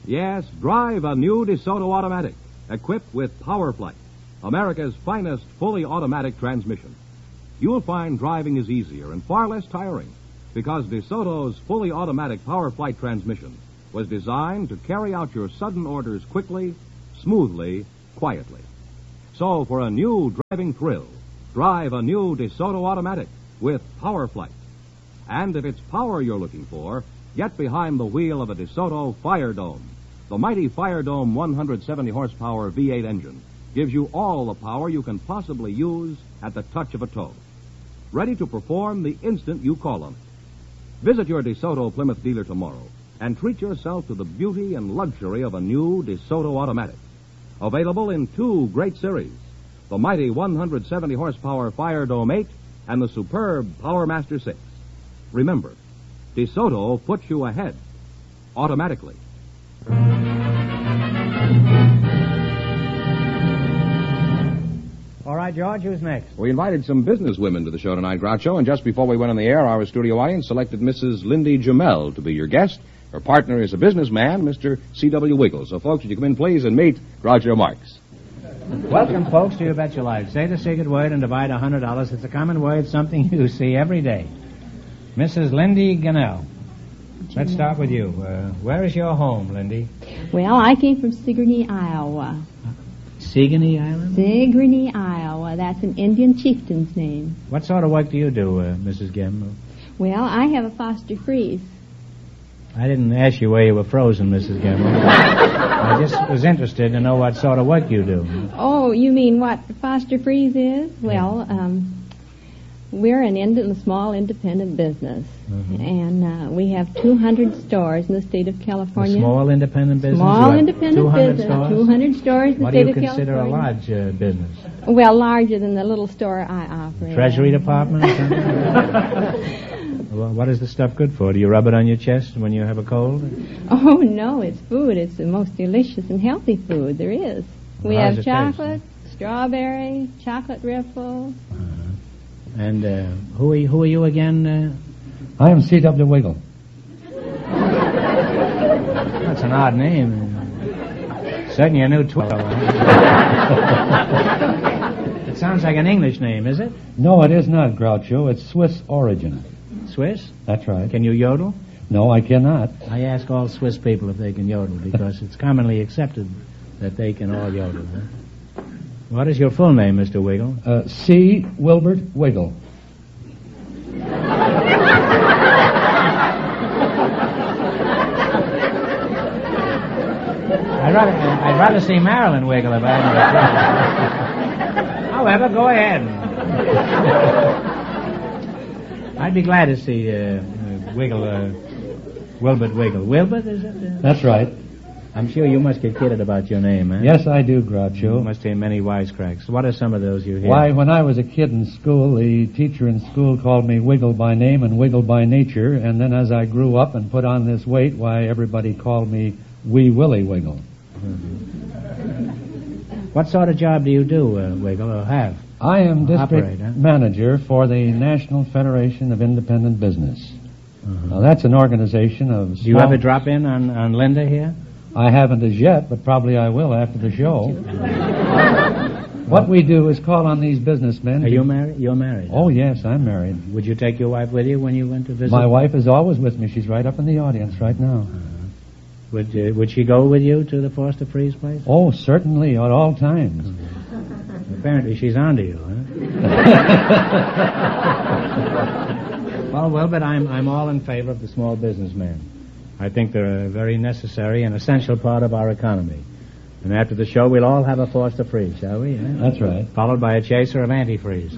Yes, drive a new DeSoto automatic, equipped with PowerFlight, America's finest fully automatic transmission. You'll find driving is easier and far less tiring because DeSoto's fully automatic PowerFlight transmission was designed to carry out your sudden orders quickly, smoothly, quietly. So for a new driving thrill, drive a new DeSoto automatic with PowerFlight. And if it's power you're looking for, get behind the wheel of a DeSoto Fire Dome. The mighty Fire Dome 170 horsepower V8 engine gives you all the power you can possibly use at the touch of a toe. Ready to perform the instant you call on it. Visit your DeSoto Plymouth dealer tomorrow and treat yourself to the beauty and luxury of a new DeSoto automatic. Available in two great series, the mighty 170 horsepower Fire Dome 8 and the superb Power Master 6. Remember, DeSoto puts you ahead automatically. All right, George, who's next? We invited some business women to the show tonight, Groucho, and just before we went on the air, our studio audience selected Mrs. Lindy Jamel to be your guest. Her partner is a businessman, Mr. C.W. Wiggle. So, folks, would you come in, please, and meet Groucho Marx. Welcome, folks, to You Bet Your Life. Say the secret word and divide $100. It's a common word, something you see every day. Mrs. Lindy Gannell. Let's start with you. Where is your home, Lindy? Well, I came from Sigourney, Iowa. Sigourney Island? Sigourney, Iowa. That's an Indian chieftain's name. What sort of work do you do, Mrs. Gemmell? Well, I have a foster freeze. I didn't ask you where you were frozen, Mrs. Gemmell. I just was interested to know what sort of work you do. Oh, you mean what foster freeze is? Well, we're a small independent business, and we have 200 stores in the state of California. A small independent business? Small independent business. Stores? 200 stores in the state of California. What do you consider a large business? Well, larger than the little store I operate. Treasury Department or something? Well, what is the stuff good for? Do you rub it on your chest when you have a cold? Oh, no, it's food. It's the most delicious and healthy food there is. We have chocolate, strawberry, chocolate riffle. And who are you again? I am C.W. Wiggle. That's an odd name. Certainly a new 12. It sounds like an English name, is it? No, it is not, Groucho. It's Swiss origin. Swiss? That's right. Can you yodel? No, I cannot. I ask all Swiss people if they can yodel because it's commonly accepted that they can all yodel. Huh? What is your full name, Mr. Wiggle? C. Wilbert Wiggle. I'd rather see Marilyn Wiggle if I hadn't. However, go ahead. I'd be glad to see Wiggle, Wilbert Wiggle. Wilbert, is it? That's right. I'm sure you must get kidded about your name, eh? Yes, I do, Groucho. You must hear many wisecracks. What are some of those you hear? Why, when I was a kid in school, the teacher in school called me Wiggle by name and Wiggle by nature, and then as I grew up and put on this weight, why, everybody called me Wee Willie Wiggle. What sort of job do you do, Wiggle, or have? I am district manager for the National Federation of Independent Business. Now, that's an organization of... Do you ever drop in on Linda here? I haven't as yet, but probably I will after the show. What we do is call on these businessmen... Are you married? You're married? Oh, yes, I'm married. Would you take your wife with you when you went to visit? My wife is always with me. She's right up in the audience right now. Would she go with you to the Foster Freeze place? Oh, certainly, at all times. Apparently she's onto you, huh? Well, Wilbert, I'm all in favor of the small businessman. I think they're a very necessary and essential part of our economy. And after the show, we'll all have a Foster Freeze, shall we? That's right. Followed by a chaser of antifreeze.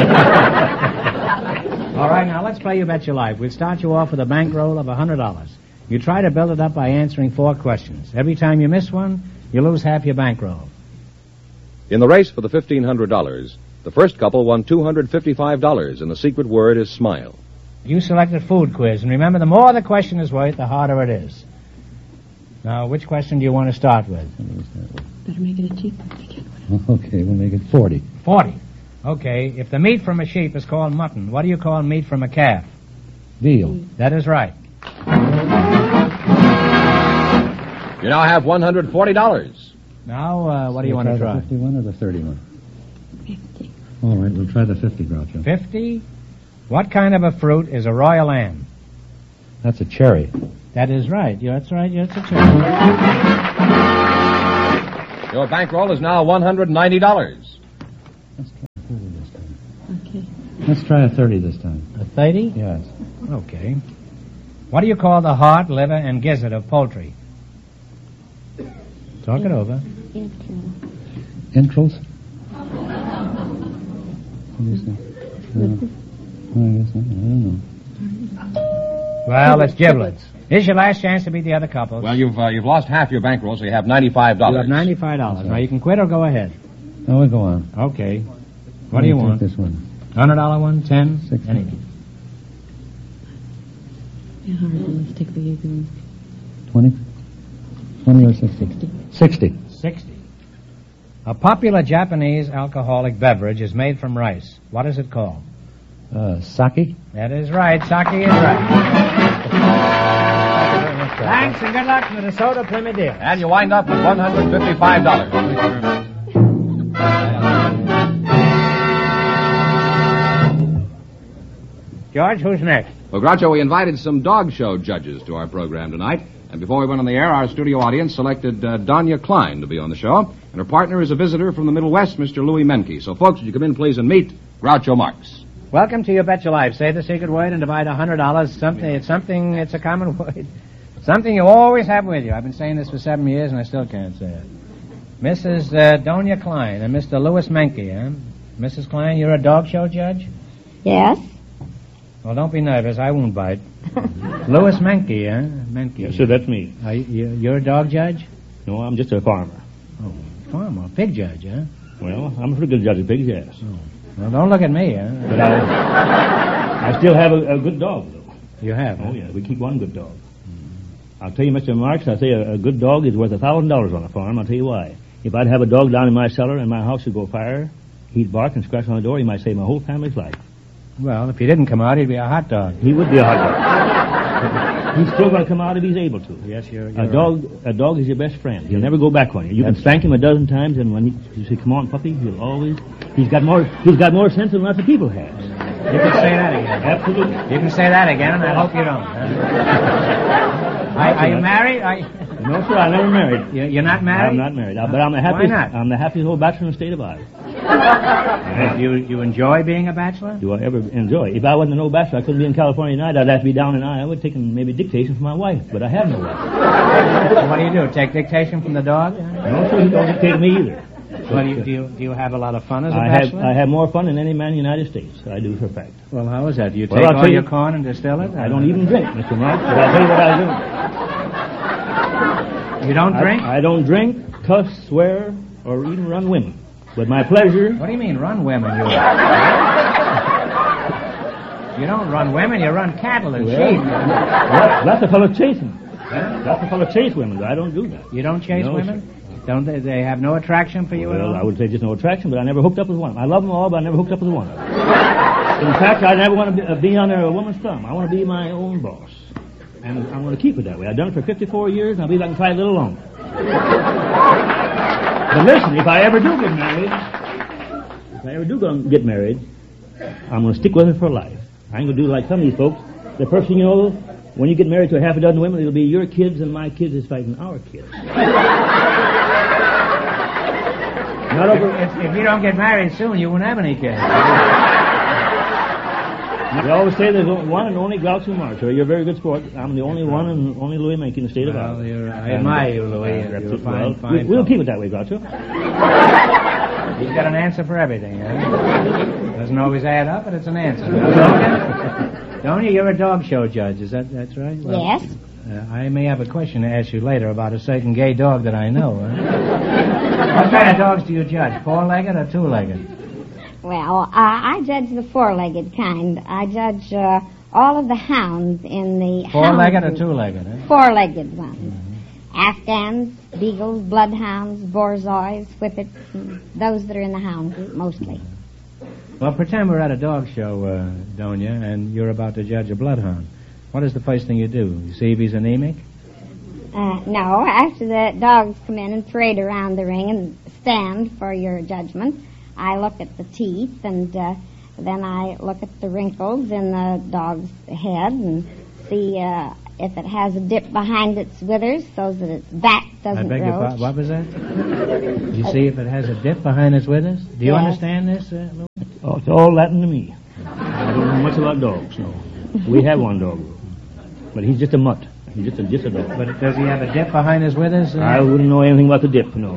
All right, now let's play You Bet Your Life. We'll start you off with a bankroll of $100. You try to build it up by answering 4 questions. Every time you miss one, you lose half your bankroll. In the race for the $1,500, the first couple won $255, and the secret word is smile. You selected food quiz, and remember, the more the question is worth, the harder it is. Now, which question do you want to start with? Better make it a cheap one. Okay, we'll make it 40. 40. Okay, if the meat from a sheep is called mutton, what do you call meat from a calf? Veal. That is right. You now have $140. Now, what do you want to try? The 51 or the 31? 50. All right, we'll try the 50, Groucho. 50? What kind of a fruit is a royal am? That's a cherry. That is right. That's right. It's a cherry. Your bankroll is now $190. Let's try a 30 this time. Okay. Let's try a 30 this time. A 30? Yes. Okay. What do you call the heart, liver, and gizzard of poultry? Talk it over. Entrails? What do you say? I guess not. I don't know. Well, it's giblets. Here's your last chance to beat the other couples. Well, you've lost half your bankroll, so you have $95. You have $95. Now, you can quit or go ahead. No, we'll go on. Okay. What do you want? This one. $100 one, 10, 60. anything. Yeah, all right, let's take the easy one. 20? 20 or 60? 60. 60. A popular Japanese alcoholic beverage is made from rice. What is it called? Sake? That is right. Sake is right. Thanks and good luck, Minnesota Plymouth Deal. And you wind up with $155. George, who's next? Well, Groucho, we invited some dog show judges to our program tonight. And before we went on the air, our studio audience selected Donya Klein to be on the show. And her partner is a visitor from the Middle West, Mr. Louis Menke. So, folks, would you come in, please, and meet Groucho Marx. Welcome to You Bet Your Life. Say the secret word and divide $100. It's a common word. Something you always have with you. I've been saying this for 7 years, and I still can't say it. Mrs. Donya Klein and Mr. Louis Menke, huh? Mrs. Klein, you're a dog show judge? Yes. Well, don't be nervous. I won't bite. Louis Menke, huh? Menke. Yes, sir, that's me. You're a dog judge? No, I'm just a farmer. Oh, farmer. Pig judge, huh? Well, I'm a pretty good judge of pigs, yes. Oh. Well, don't look at me, huh? But I still have a good dog, though. You have, huh? Oh, yeah, we keep one good dog. I'll tell you, Mr. Marx, I say a good dog is worth $1,000 on a farm. I'll tell you why. If I'd have a dog down in my cellar and my house would go fire, he'd bark and scratch on the door. He might save my whole family's life. Well, if he didn't come out, he'd be a hot dog. He would be a hot dog. He's still going to come out if he's able to. Yes, you're a dog is your best friend. He'll never go back on you. You can spank him a dozen times, and when you say, "Come on, puppy," he's got more sense than lots of people have. You can say that again. Absolutely. You can say that again, and I hope you don't. Are you married? No, sir, I'm never married. You're not married? I'm not married. But I'm the happiest. Why not? I'm the happiest old bachelor in the state of Iowa. You enjoy being a bachelor? Do I ever enjoy? If I wasn't an old bachelor, I couldn't be in California tonight. I'd have to be down in Iowa taking maybe dictation from my wife, but I have no wife. So what do? Take dictation from the dog? No, sir, he don't dictate to me either. Well, do you have a lot of fun as a bachelor? I have more fun than any man in the United States. I do for a fact. Well, how is that? Do you take all your corn and distill it? I don't even drink, Mr. Marx, but I'll tell you what I do. You don't drink? I don't drink, cuss, swear, or even run women. But my pleasure... What do you mean, run women? You don't run women, you run cattle and sheep. That's a fellow chasing. That's a fellow chase women. I don't do that. You don't chase women? Sir. Don't they have no attraction for you at all? Well, I would say just no attraction, but I never hooked up with one. I love them all, but I never hooked up with one of them. In fact, I never want to be under a woman's thumb. I want to be my own boss. And I'm going to keep it that way. I've done it for 54 years, and I believe I can try it a little longer. But listen, if I ever do get married, I'm going to stick with her for life. I ain't going to do like some of these folks. The first thing you know, when you get married to a half a dozen women, it'll be your kids and my kids is fighting our kids. If you don't get married soon, you won't have any kids. They always say there's one and only Groucho Marx. You're a very good sport. I'm the only one and only Louis Menke in the state of Iowa. I admire you, Louis. You're fine. We'll keep it that way, Groucho. He's got an answer for everything, huh? Doesn't always add up, but it's an answer. Donya, you're a dog show judge. That's right? Well, yes. I may have a question to ask you later about a certain gay dog that I know. Huh? What kind of dogs do you judge? Four-legged or two-legged? Well, I judge the four-legged kind. I judge all of the hounds in the four-legged or two-legged? Huh? Four-legged ones. Mm-hmm. Afghans, beagles, bloodhounds, borzois, whippets, those that are in the hounds mostly. Well, pretend we're at a dog show, Donya, and you're about to judge a bloodhound. What is the first thing you do? You see if he's anemic? No, after the dogs come in and parade around the ring and stand for your judgment, I look at the teeth and then I look at the wrinkles in the dog's head and see if it has a dip behind its withers so that its back doesn't I beg your roach. pardon. What was that? You see if it has a dip behind its withers? Do you Yes. understand this, Lou? Oh, it's all Latin to me. I don't know much about dogs, no. We have one dog, but he's just a mutt. He's just a dog. But does he have a dip behind his withers? I wouldn't know anything about the dip, no.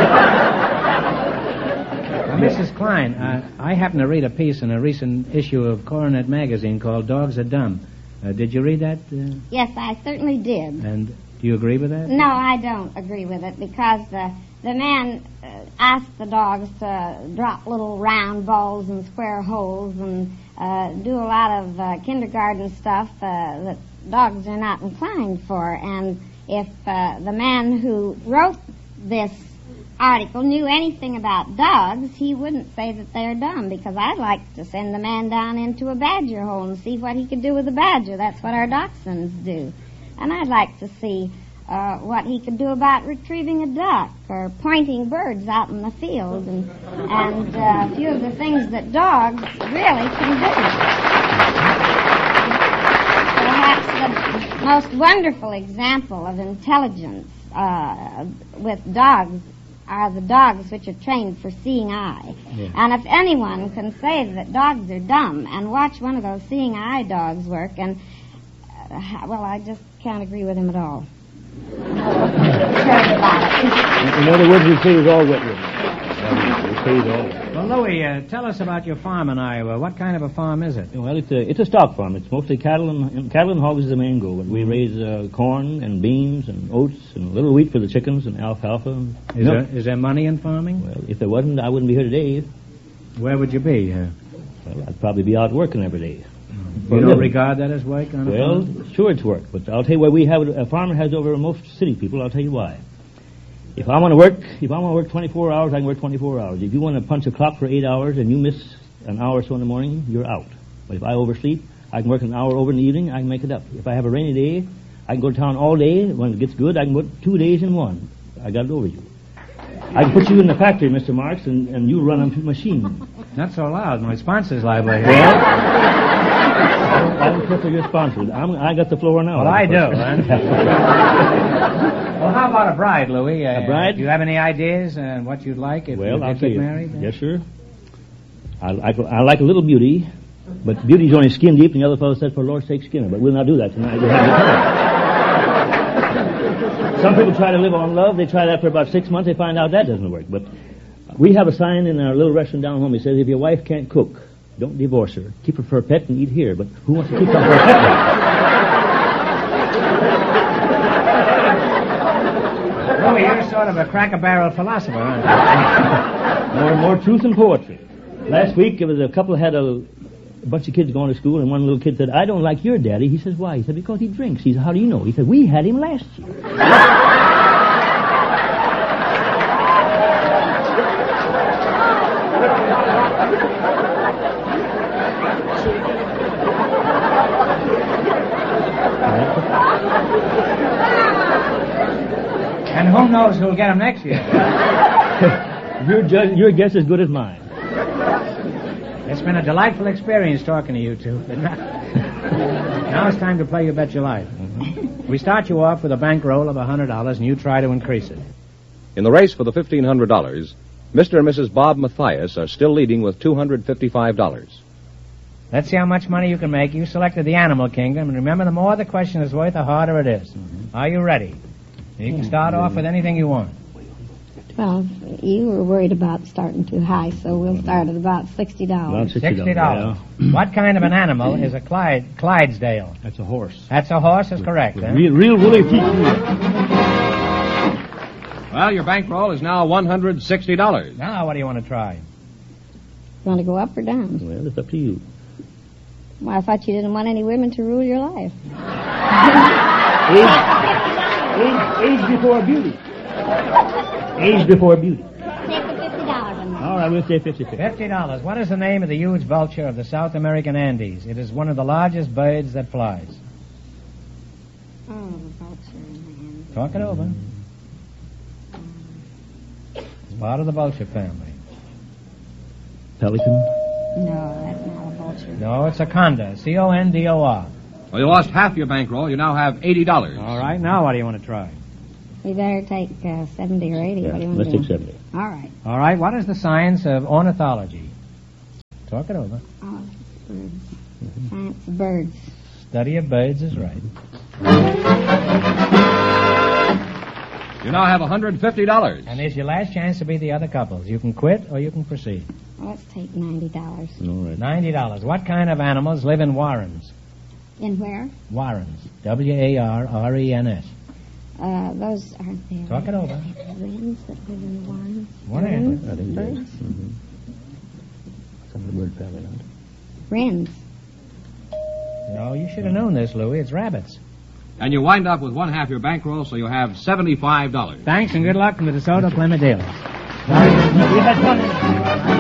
Mrs. Klein, I happened to read a piece in a recent issue of Coronet magazine called Dogs Are Dumb. Did you read that? Yes, I certainly did. And do you agree with that? No, I don't agree with it because the man asked the dogs to drop little round balls and square holes and do a lot of kindergarten stuff that dogs are not inclined for. And if the man who wrote this article knew anything about dogs, he wouldn't say that they're dumb, because I'd like to send the man down into a badger hole and see what he could do with a badger. That's what our dachshunds do. And I'd like to see what he could do about retrieving a duck or pointing birds out in the field and a few of the things that dogs really can do. Perhaps the most wonderful example of intelligence with dogs are the dogs which are trained for seeing eye. Yeah. And if anyone can say that dogs are dumb and watch one of those seeing eye dogs work, and well, I just can't agree with him at all. In other words, we say he's all wet with it. We say he's all wet. Well, Louis, tell us about your farm in Iowa. What kind of a farm is it? Well, it's a stock farm. It's mostly cattle and hogs is the main goal. But we raise corn and beans and oats and a little wheat for the chickens and alfalfa. And Is there money in farming? Well, if there wasn't, I wouldn't be here today. Where would you be? Well, I'd probably be out working every day. You don't regard that as work on a Well, farm? sure it's work, but I'll tell you why we have a farmer has over most city people. I'll tell you why. If I want to work 24 hours, I can work 24 hours. If you want to punch a clock for 8 hours and you miss an hour or so in the morning, you're out. But if I oversleep, I can work an hour over in the evening, I can make it up. If I have a rainy day, I can go to town all day. When it gets good, I can work 2 days in one. I got it over you. I can put you in the factory, Mr. Marks, and you run a machine. Not so loud. My sponsor's liable here. I don't care for your sponsors. I got the floor now. Well, I do. Well, how about a bride, Louis? A bride? Do you have any ideas on what you'd like if Well, you I'll did tell get you. married? Yes, sir. I like a little beauty, but beauty's only skin deep, and the other fellow said, for Lord's sake, skin her. But we'll not do that tonight. We'll have Some people try to live on love. They try that for about 6 months. They find out that doesn't work. But we have a sign in our little restaurant down home. It says, if your wife can't cook, don't divorce her. Keep her for a pet and eat here. But who wants to keep her for a pet? Louis, you're sort of a cracker-barrel philosopher, aren't More truth and poetry. Last week, there was a couple had a bunch of kids going to school, and one little kid said, I don't like your daddy. He says, why? He said, because he drinks. He said, how do you know? He said, we had him last year. And who knows who'll get him next year? Your guess is as good as mine. It's been a delightful experience talking to you two. But now it's time to play You Bet Your Life. We start you off with a bankroll of $100, and you try to increase it. In the race for the $1,500, Mr. and Mrs. Bob Mathias are still leading with $255. Let's see how much money you can make. You selected the animal kingdom, and remember, the more the question is worth, the harder it is. Are you ready? You can start off with anything you want. Well, you were worried about starting too high, so we'll start at about $60. About $60. Yeah. What kind of an animal is a Clydesdale? That's a horse. That's a horse, is correct, huh? Real woolly teeth. Well, your bankroll is now $160. Now, what do you want to try? You want to go up or down? Well, it's up to you. Well, I thought you didn't want any women to rule your life. Age before beauty. Age before beauty. Take the $50 on that. All right, we'll say 50. $50. What is the name of the huge vulture of the South American Andes? It is one of the largest birds that flies. Oh, the vulture in the Talk it over. It's part of the vulture family. Pelican? No, that's not a vulture. No, it's a condor. C-O-N-D-O-R. Well, you lost half your bankroll. You now have $80. All right, now what do you want to try? We better take 70 or 80. Yeah, What do you want let's to take do? 70. All right. All right, what is the science of ornithology? Talk it over. Oh, birds. Science of birds. Study of birds is right. You now have $150. And there's your last chance to be the other couples. You can quit or you can proceed. Well, let's take $90. All right. $90. What kind of animals live in warrens? In where? Warrens. W-A-R-R-E-N-S. Those aren't there. Talk it over. Wrens that live in the warrens. One answer. I think yes. Birds. Mm-hmm. Some of the bird family, not? Wrens. No, you should have known this, Louis. It's rabbits. And you wind up with one half your bankroll, so you have $75. Thanks and good luck from the DeSoto Plymouth dealers. We had fun.